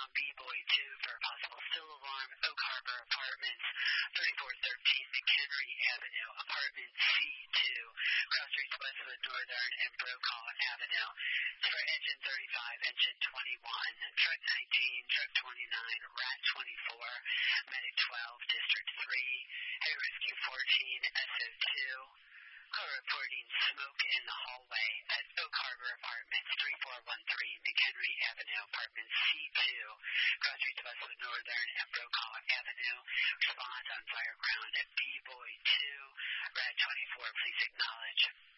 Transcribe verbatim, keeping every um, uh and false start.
on B-Boy two for a possible still alarm. Oak Harbor Apartments, thirty-four thirteen McHenry Avenue, Apartment C two, cross streets Westwood Northern and Brokaw Avenue. For engine thirty-five, engine twenty-one, truck nineteen, truck twenty-nine, rat twenty-four, medic twelve, district three, air rescue fourteen, S O two. Call reporting smoke in the hallway at Oak Harbor Apartments, thirty-four thirteen McHenry Avenue, Apartment C two, cross streets Westwood Northern and Brokaw Avenue. Response on fire ground at B-Boy two, rat twenty-four, please acknowledge.